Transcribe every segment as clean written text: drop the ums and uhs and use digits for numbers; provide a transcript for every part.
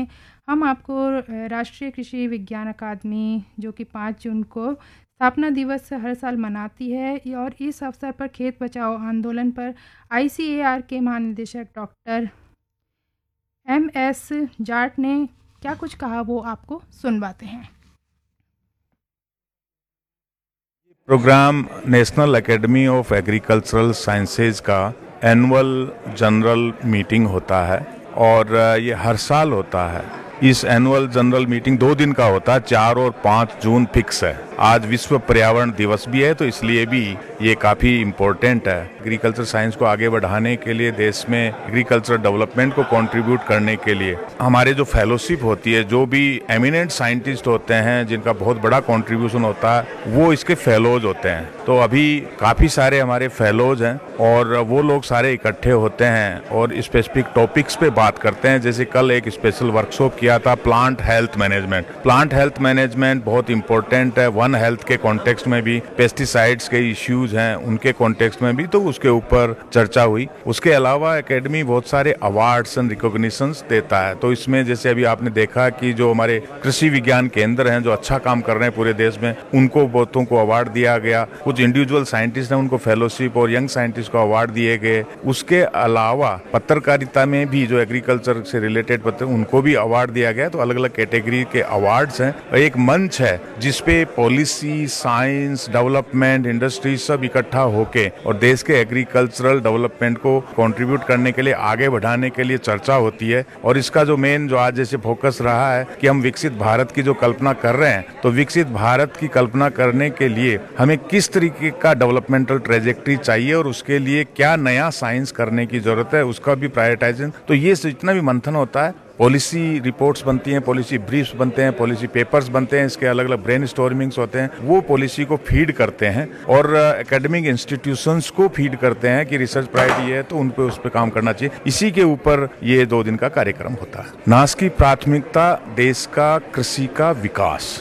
में हम आपको राष्ट्रीय कृषि विज्ञान अकादमी, जो कि 5 जून को स्थापना दिवस हर साल मनाती है, और इस अवसर पर खेत बचाओ आंदोलन पर ICAR के महानिदेशक डॉक्टर MS जाट ने क्या कुछ कहा, वो आपको सुनवाते हैं। Programme national academy of agricultural sciences का एनुअल जनरल मीटिंग होता है और ये हर साल होता है। इस एनुअल जनरल मीटिंग 2 दिन का होता है, 4 और 5 जून फिक्स है। आज विश्व पर्यावरण दिवस भी है, तो इसलिए भी ये काफ़ी इम्पोर्टेंट है। एग्रीकल्चर साइंस को आगे बढ़ाने के लिए, देश में एग्रीकल्चर डेवलपमेंट को कंट्रीब्यूट करने के लिए हमारे जो फेलोशिप होती है, जो भी एमिनेंट साइंटिस्ट होते हैं जिनका बहुत बड़ा कंट्रीब्यूशन होता है, वो इसके फेलोज होते हैं। तो अभी काफ़ी सारे हमारे फेलोज हैं और वो लोग सारे इकट्ठे होते हैं और स्पेसिफिक टॉपिक्स पे बात करते हैं। जैसे कल एक स्पेशल वर्कशॉप किया था plant health management. Plant health management बहुत इंपॉर्टेंट है, वन हेल्थ के कॉन्टेक्स्ट में भी, पेस्टिसाइड्स के इश्यूज हैं उनके कॉन्टेक्स्ट में भी, तो उसके ऊपर चर्चा हुई। उसके अलावा एकेडमी बहुत सारे अवार्ड्स एंड रिकॉग्निशंस देता है। तो इसमें जैसे अभी आपने देखा कि जो हमारे कृषि विज्ञान केंद्र हैं जो अच्छा काम कर रहे हैं पूरे देश में, उनको बहुतों को अवार्ड दिया गया। कुछ इंडिविजुअल साइंटिस्ट हैं उनको फेलोशिप और यंग साइंटिस्ट को अवार्ड दिए गए। उसके अलावा पत्रकारिता में भी जो एग्रीकल्चर से रिलेटेड पत्र, उनको भी अवार्ड दिया गया। तो अलग अलग कैटेगरी के अवार्ड्स हैं। एक मंच है जिसपे पॉलिसी, साइंस, डेवलपमेंट, इंडस्ट्री सब इकट्ठा होके और देश के एग्रीकल्चरल डेवलपमेंट को कंट्रीब्यूट करने के लिए, आगे बढ़ाने के लिए चर्चा होती है। और इसका जो मेन जो आज जैसे फोकस रहा है कि हम विकसित भारत की जो कल्पना कर रहे हैं, तो विकसित भारत की कल्पना करने के लिए हमें किस तरीके का डेवलपमेंटल ट्रेजेक्ट्री चाहिए और उसके लिए क्या नया साइंस करने की जरूरत है, उसका भी प्रायोरिटाइजेशन। तो ये जितना भी मंथन होता है, पॉलिसी रिपोर्ट्स बनती हैं, पॉलिसी ब्रीफ्स बनते हैं, पॉलिसी पेपर्स बनते हैं, इसके अलग अलग ब्रेन स्टॉर्मिंग्स होते हैं, वो पॉलिसी को फीड करते हैं और एकेडमिक इंस्टीट्यूशंस को फीड करते हैं कि रिसर्च प्रायोरिटी है तो उन पे उस पे काम करना चाहिए। इसी के ऊपर ये 2 दिन का कार्यक्रम होता है। नास की प्राथमिकता देश का कृषि का विकास,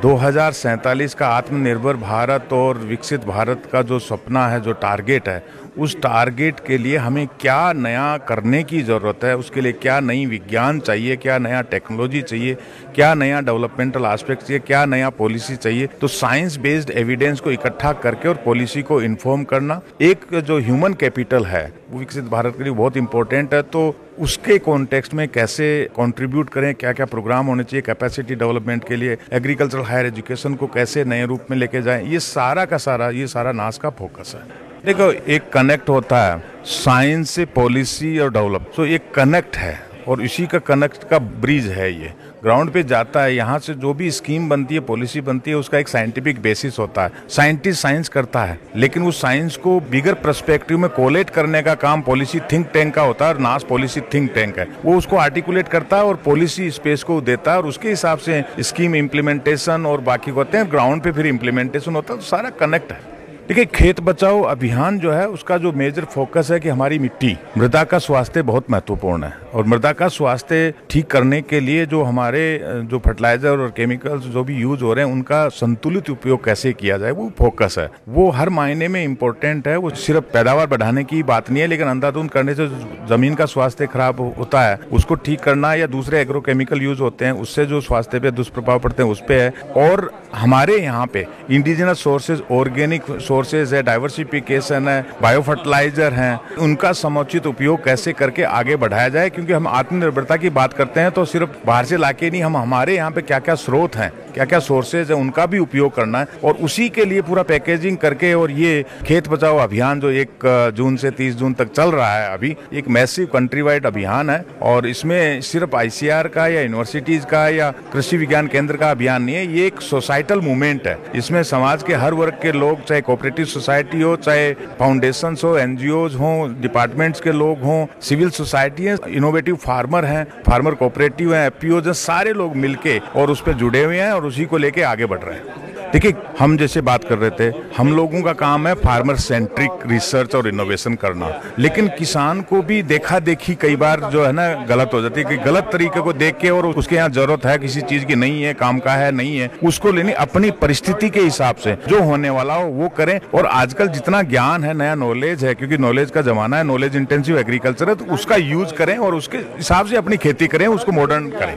2047 का आत्मनिर्भर भारत और विकसित भारत का जो सपना है, जो टारगेट है, उस टारगेट के लिए हमें क्या नया करने की ज़रूरत है, उसके लिए क्या नई विज्ञान चाहिए, क्या नया टेक्नोलॉजी चाहिए, क्या नया डेवलपमेंटल एस्पेक्ट चाहिए, क्या नया पॉलिसी चाहिए। तो साइंस बेस्ड एविडेंस को इकट्ठा करके और पॉलिसी को इन्फॉर्म करना, एक जो ह्यूमन कैपिटल है वो विकसित भारत के लिए बहुत इंपॉर्टेंट है। तो उसके कॉन्टेक्स्ट में कैसे कंट्रीब्यूट करें, क्या क्या प्रोग्राम होने चाहिए कैपेसिटी डेवलपमेंट के लिए, एग्रीकल्चरल हायर एजुकेशन को कैसे नए रूप में लेके जाएं, ये सारा का सारा, ये सारा नास का फोकस है। देखो, एक कनेक्ट होता है साइंस से पॉलिसी और डेवलप, तो एक कनेक्ट है और इसी का कनेक्ट का ब्रिज है। ये ग्राउंड पे जाता है, यहाँ से जो भी स्कीम बनती है, पॉलिसी बनती है, उसका एक साइंटिफिक बेसिस होता है। साइंटिस्ट साइंस करता है, लेकिन उस साइंस को बिगर पर्सपेक्टिव में कोलेट करने का काम पॉलिसी थिंक टैंक का होता है और नास पॉलिसी थिंक टैंक है। वो उसको आर्टिकुलेट करता है और पॉलिसी स्पेस को देता है और उसके हिसाब से स्कीम इम्प्लीमेंटेशन और बाकी होते हैं, ग्राउंड पे फिर इम्प्लीमेंटेशन होता है। तो सारा कनेक्ट है। देखिए, खेत बचाओ अभियान जो है उसका जो मेजर फोकस है कि हमारी मिट्टी, मृदा का स्वास्थ्य बहुत महत्वपूर्ण है और मृदा का स्वास्थ्य ठीक करने के लिए जो हमारे जो फर्टिलाइजर और केमिकल्स जो भी यूज हो रहे हैं, उनका संतुलित उपयोग कैसे किया जाए, वो फोकस है। वो हर मायने में इम्पोर्टेंट है। वो सिर्फ पैदावार बढ़ाने की बात नहीं है, लेकिन अंधाधुंध करने से जमीन का स्वास्थ्य खराब होता है, उसको ठीक करना, या दूसरे एग्रोकेमिकल यूज होते हैं उससे जो स्वास्थ्य पे दुष्प्रभाव पड़ते हैं उस पे है। और हमारे यहाँ पे इंडिजिनस सोर्सेज, ऑर्गेनिक सोर्सेज है, डाइवर्सिफिकेशन है, बायो फर्टिलाइजर हैं, उनका समुचित उपयोग कैसे करके आगे बढ़ाया जाए। क्योंकि हम आत्मनिर्भरता की बात करते हैं तो सिर्फ बाहर से लाके नहीं, हम हमारे यहाँ पे क्या क्या स्रोत हैं, क्या क्या सोर्सेज है, उनका भी उपयोग करना है और उसी के लिए पूरा पैकेजिंग करके। और ये खेत बचाओ अभियान जो 1 जून से 30 जून तक चल रहा है, अभी एक मैसिव कंट्री वाइड अभियान है और इसमें सिर्फ ICAR का या यूनिवर्सिटीज का या कृषि विज्ञान केंद्र का अभियान नहीं है, ये एक सोसाइटल मूवमेंट है। इसमें समाज के हर वर्ग के लोग, चाहे कोऑपरेटिव सोसाइटी हो, चाहे फाउंडेशंस हो, NGOs हो, डिपार्टमेंट्स के लोग हों, सिविल सोसाइटी है, इनोवेटिव फार्मर हैं, फार्मर कोऑपरेटिव हैं, FPOs हैं, सारे लोग मिलके और उस पर जुड़े हुए हैं और उसी को लेके आगे बढ़ रहे हैं। देखिए, हम जैसे बात कर रहे थे, हम लोगों का काम है फार्मर सेंट्रिक रिसर्च और इनोवेशन करना, लेकिन किसान को भी देखा देखी कई बार जो है ना गलत हो जाती है कि गलत तरीके को देख के और उसके यहाँ जरूरत है किसी चीज की, नहीं है, काम का है, नहीं है, उसको लेनी अपनी परिस्थिति के हिसाब से जो होने वाला हो वो करें। और आजकल जितना ज्ञान है, नया नॉलेज है, क्योंकि नॉलेज का जमाना है, नॉलेज इंटेंसिव एग्रीकल्चर है, तो उसका यूज करें और उसके हिसाब से अपनी खेती करें, उसको मॉडर्न करें।